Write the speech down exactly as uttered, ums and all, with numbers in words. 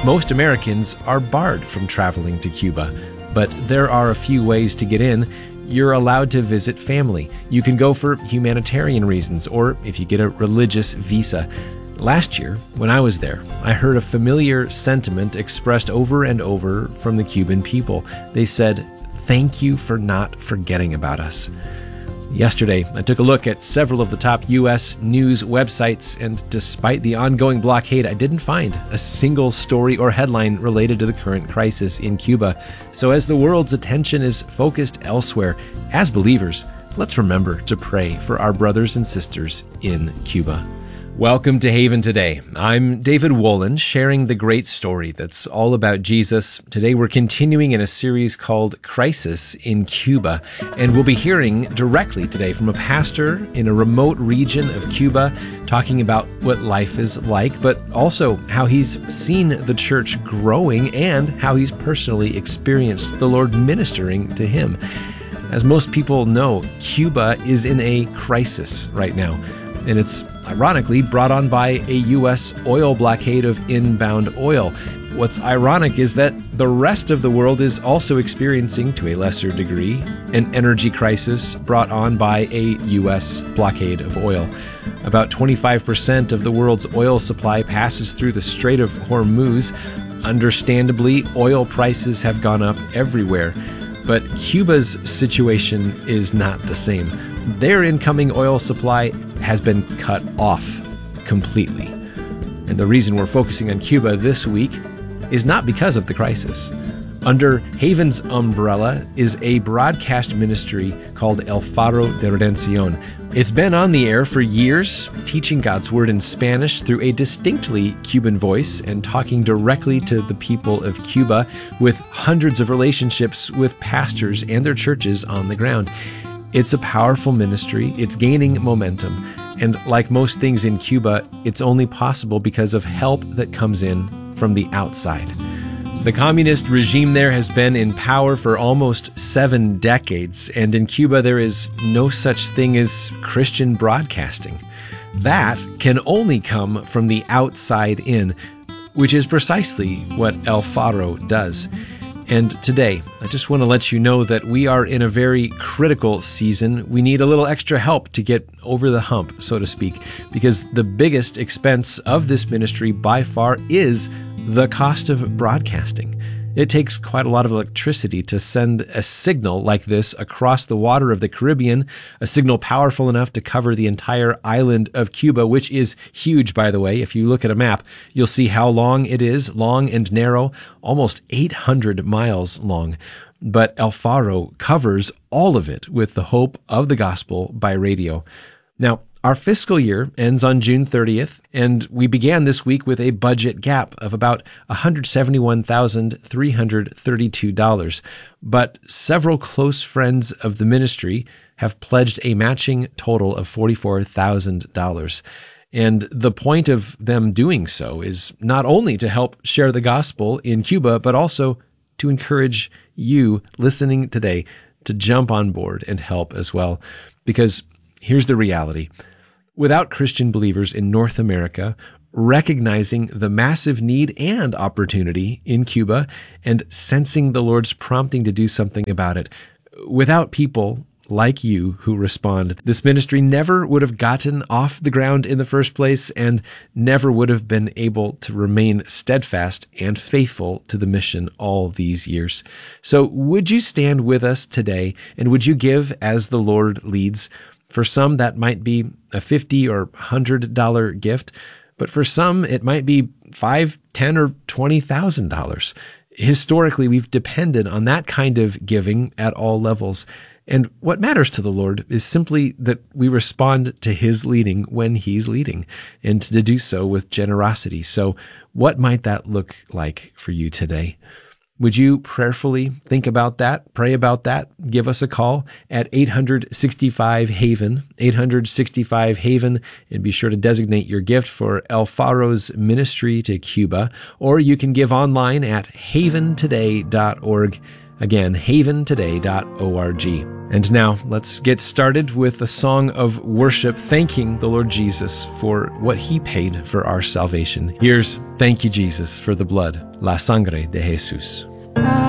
most Americans are barred from traveling to Cuba, but there are a few ways to get in. You're allowed to visit family. You can go for humanitarian reasons, or if you get a religious visa. Last year, when I was there, I heard a familiar sentiment expressed over and over from the Cuban people. They said, "Thank you for not forgetting about us." Yesterday, I took a look at several of the top U S news websites, and despite the ongoing blockade, I didn't find a single story or headline related to the current crisis in Cuba. So as the world's attention is focused elsewhere, as believers, let's remember to pray for our brothers and sisters in Cuba. Welcome to Haven Today. I'm David Wolin, sharing the great story that's all about Jesus. Today we're continuing in a series called Crisis in Cuba, and we'll be hearing directly today from a pastor in a remote region of Cuba, talking about what life is like, but also how he's seen the church growing and how he's personally experienced the Lord ministering to him. As most people know, Cuba is in a crisis right now, and it's ironically brought on by a U S oil blockade of inbound oil. What's ironic is that the rest of the world is also experiencing, to a lesser degree, an energy crisis brought on by a U S blockade of oil. About twenty-five percent of the world's oil supply passes through the Strait of Hormuz. Understandably, oil prices have gone up everywhere. But Cuba's situation is not the same. Their incoming oil supply has been cut off completely. And the reason we're focusing on Cuba this week is not because of the crisis. Under Haven's umbrella is a broadcast ministry called El Faro de Redención. It's been on the air for years, teaching God's Word in Spanish through a distinctly Cuban voice and talking directly to the people of Cuba, with hundreds of relationships with pastors and their churches on the ground. It's a powerful ministry. It's gaining momentum. And like most things in Cuba, it's only possible because of help that comes in from the outside. The communist regime there has been in power for almost seven decades, and in Cuba there is no such thing as Christian broadcasting. That can only come from the outside in, which is precisely what El Faro does. And today, I just want to let you know that we are in a very critical season. We need a little extra help to get over the hump, so to speak, because the biggest expense of this ministry by far is the cost of broadcasting. It takes quite a lot of electricity to send a signal like this across the water of the Caribbean, a signal powerful enough to cover the entire island of Cuba, which is huge, by the way. If you look at a map, you'll see how long it is, long and narrow, almost eight hundred miles long. But El Faro covers all of it with the hope of the gospel by radio. Now, our fiscal year ends on June thirtieth, and we began this week with a budget gap of about one hundred seventy-one thousand three hundred thirty-two dollars. But several close friends of the ministry have pledged a matching total of forty-four thousand dollars. And the point of them doing so is not only to help share the gospel in Cuba, but also to encourage you listening today to jump on board and help as well. Because here's the reality. Without Christian believers in North America recognizing the massive need and opportunity in Cuba and sensing the Lord's prompting to do something about it, without people like you who respond, this ministry never would have gotten off the ground in the first place and never would have been able to remain steadfast and faithful to the mission all these years. So would you stand with us today, and would you give as the Lord leads? For some, that might be a fifty dollars or one hundred dollars gift, but for some, it might be five, ten, or twenty thousand dollars. Historically, we've depended on that kind of giving at all levels. And what matters to the Lord is simply that we respond to His leading when He's leading, and to do so with generosity. So what might that look like for you today? Would you prayerfully think about that, pray about that? Give us a call at eight hundred sixty-five HAVEN, eight hundred sixty-five HAVEN, and be sure to designate your gift for El Faro's ministry to Cuba, or you can give online at haven today dot org. Again, haven today dot org. And now, let's get started with a song of worship, thanking the Lord Jesus for what He paid for our salvation. Here's Thank You, Jesus, for the blood, La Sangre de Jesús.